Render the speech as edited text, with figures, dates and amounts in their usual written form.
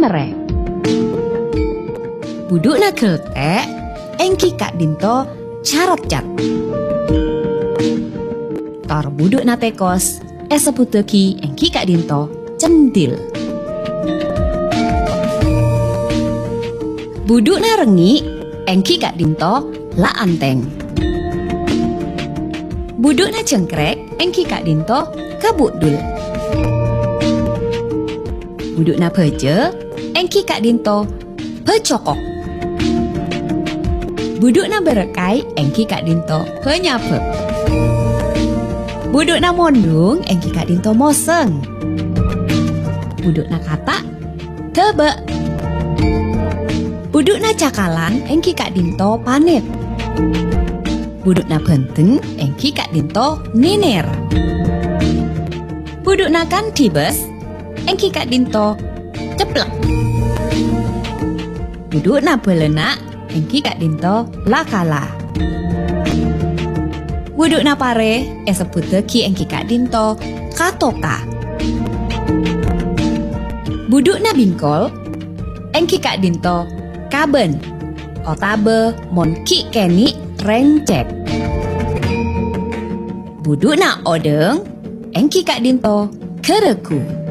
merek. Buduk na keltek, engki Kak Dinto carot cat. Tor buduk na tekos, seputeki engki Kak Dinto cendil. Buduk na rengi, engki Kak Dinto la anteng. Buduk na cengkrek, engki Kak Dinto kabudul. Buduk na peje, engki Kak Dinto pecokok. Buduk na berekai, engki Kak Dinto penyapek. Buduk na mondung, engki Kak Dinto moseng. Buduk na kata, tebek. Buduk na cakalan, engki Kak Dinto panet. Buduk na penteng, engki Kak Dinto niner. Buduk na kan tibes, engki Kak Dinto ceplek. Buduk na belenak, engki Kak Dinto lakala. Buduk na pare, seputeki engki Kak Dinto katoka. Buduk na bingkol, engki Kak Dinto kaben. Otabe mon ki keni rencek. Buduk na odeng, engki Kak Dinto kereku.